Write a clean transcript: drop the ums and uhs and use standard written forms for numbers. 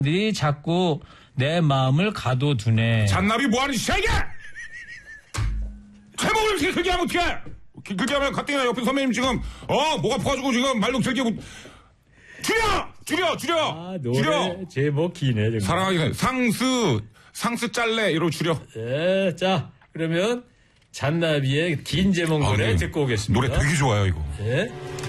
들이 자꾸 내 마음을 가둬두네. 잔나비 뭐하는 짓이야 이게? 제목을 이렇게 크게 하면 어떡해? 크게 하면 가뜩이나 옆에 선배님 지금 목 아파가지고 지금 말도 길게 줄여. 아, 노래 제목 기네. 정말. 사랑하기 상스 짤래 이러고 줄여. 예, 자 그러면 잔나비의 긴 제목 노래 듣고 오겠습니다. 노래 되게 좋아요 이거. 예.